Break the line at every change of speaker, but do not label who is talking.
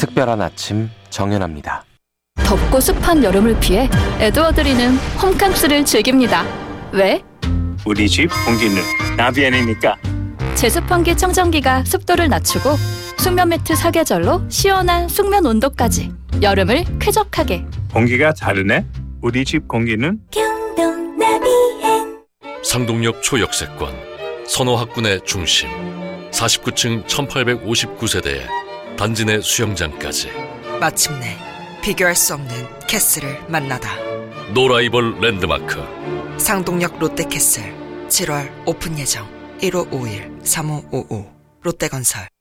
특별한 아침 정연합니다.
덥고 습한 여름을 피해 에드워드리는 홈캉스를 즐깁니다. 왜?
우리 집 공기는 나비안이니까.
제습환기 청정기가 습도를 낮추고 숙면 매트 사계절로 시원한 숙면 온도까지 여름을 쾌적하게.
공기가 다르네. 우리 집 공기는
경동 나비엔.
상동역 초역세권 선호학군의 중심 49층 1859세대에 단지 내 수영장까지
마침내 비교할 수 없는 캐슬을 만나다.
노라이벌 랜드마크
상동역 롯데캐슬 7월 오픈 예정. 1551-3555 롯데건설.